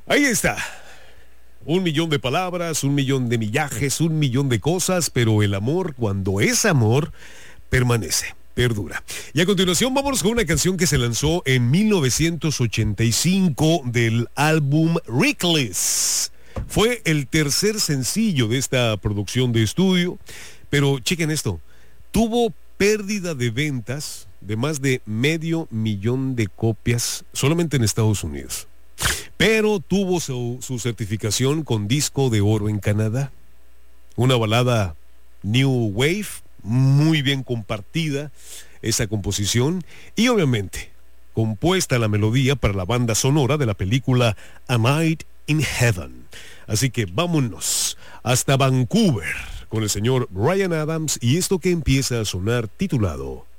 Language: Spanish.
Ahí está. 1 millón de palabras, 1 millón de millajes, 1 millón de cosas, pero el amor, cuando es amor, permanece, perdura. Y a continuación vámonos con una canción que se lanzó en 1985 del álbum Reckless. Fue el tercer sencillo de esta producción de estudio, pero chequen esto, tuvo pérdida de ventas de más de 500,000 de copias solamente en Estados Unidos. Pero tuvo su certificación con disco de oro en Canadá. Una balada New Wave, muy bien compartida esa composición y obviamente compuesta la melodía para la banda sonora de la película A Night in Heaven. Así que vámonos hasta Vancouver con el señor Bryan Adams y esto que empieza a sonar titulado